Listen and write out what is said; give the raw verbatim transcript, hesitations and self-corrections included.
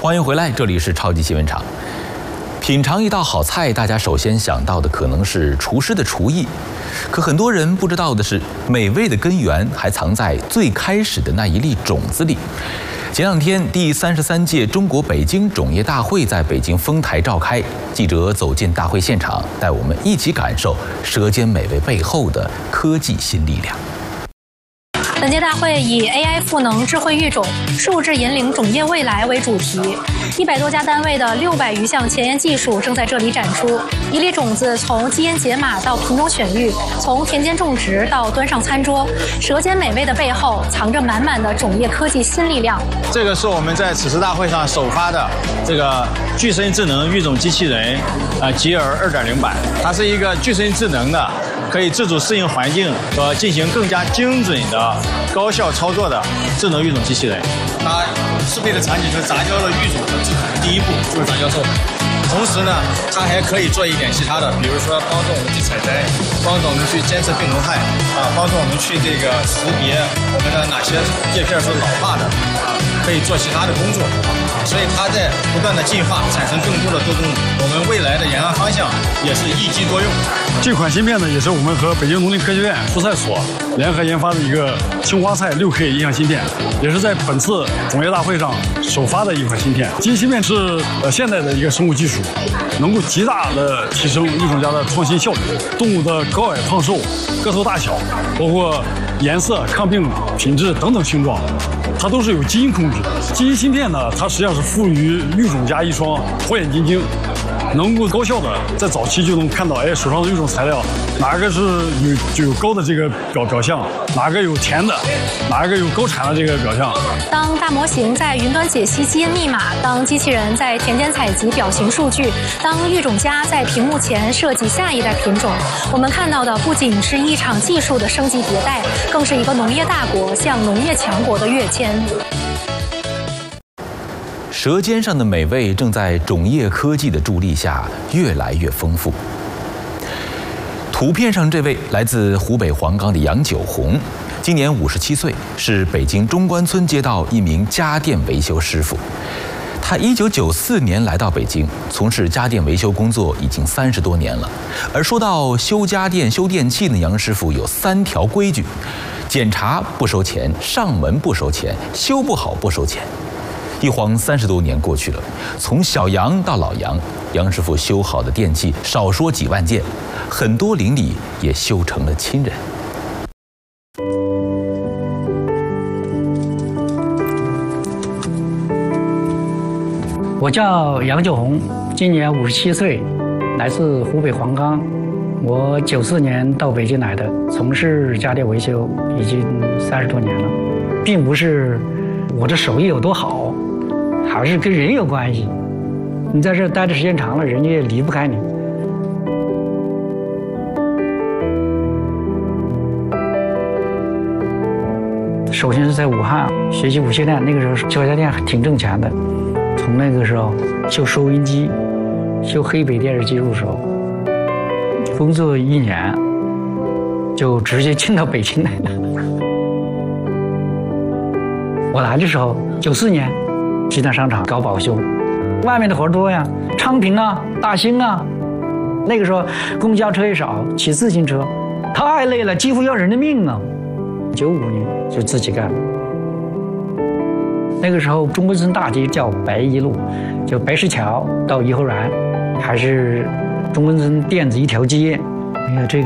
欢迎回来，这里是超级新闻场。品尝一道好菜，大家首先想到的可能是厨师的厨艺，可很多人不知道的是，美味的根源还藏在最开始的那一粒种子里。前两天，第三十三届中国北京种业大会在北京丰台召开，记者走进大会现场，带我们一起感受舌尖美味背后的科技新力量。 本届大会以 A I 赋能智慧育种、数字引领种业未来为主题，一百多家单位的六百余项前沿技术正在这里展出。一粒种子从基因解码到品种选育，从田间种植到端上餐桌，舌尖美味的背后藏着满满的种业科技新力量。 这个是我们在此次大会上首发的这个具声智能育种机器人，呃，吉尔 二点零 版，它是一个具声智能的，可以自主适应环境和进行更加精准的高效操作的智能育种机器人。 它适配的场景就是杂交的育种和制种的第一步就是杂交授粉，同时呢，它还可以做一点其他的，比如说帮助我们去采摘，帮助我们去监测病虫害啊，帮助我们去这个识别我们的哪些叶片是老化的啊，可以做其他的工作。所以它在不断的进化，产生更多的多功能。我们未来的研发方向也是一机多用。 这款芯片呢，也是我们和北京农林科学院蔬菜所联合研发的一个青花菜六 K 音像芯片，也是在本次种业大会上首发的一款芯片。基因芯片是呃现代的一个生物技术，能够极大的提升育种家的创新效率。动物的高矮胖瘦、个头大小，包括颜色、抗病品质等等性状，它都是有基因控制的。基因芯片呢，它实际上是赋予育种家一双火眼金睛，能够高效的在早期就能看到，哎，手上的育种材料哪个是有就有高的这个表表象，哪个有甜的，哪个有高产的这个表象。 当大模型在云端解析基因密码，当机器人在田间采集表型数据，当育种家在屏幕前设计下一代品种，我们看到的不仅是一场技术的升级迭代，更是一个农业大国向农业强国的跃迁。 舌尖上的美味正在种业科技的助力下越来越丰富。图片上这位来自湖北黄冈的杨九红，今年五十七岁，是北京中关村街道一名家电维修师傅。他一九九四年来到北京，从事家电维修工作已经三十多年了。而说到修家电、修电器呢，杨师傅有三条规矩：检查不收钱，上门不收钱，修不好不收钱。一晃三十多年过去了，从小杨到老杨，杨师傅修好的电器少说几万件，很多邻里也修成了亲人。 我叫杨九红，今年五十七岁，来自湖北黄冈。我九四年到北京来的，从事家电维修已经三十多年了，并不是我的手艺有多好。还是跟人有关系，你在这待的时间长了，人家也离不开你。首先是在武汉学习无线电，那个时候修家电挺挣钱的。从那个时候修收音机、修黑北电视机入手，工作一年就直接进到北京来了。我来的时候，九四年。集团商场搞保修，外面的活多呀，昌平啊、大兴啊，那个时候公交车也少，骑自行车太累了，几乎要人的命啊。九五年就自己干了。那个时候中关村大街叫白一路，就白石桥到颐和园，还是中关村电子一条街。哎呀，这